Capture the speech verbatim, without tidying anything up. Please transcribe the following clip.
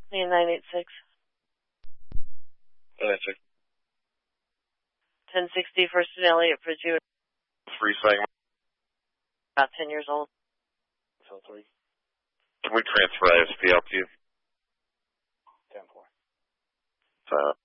nine eight six. nine eight six. ten sixty First and Elliott for June. Three segment. About ten years old. Till three. Can we transfer I S P out to you? ten four. Uh,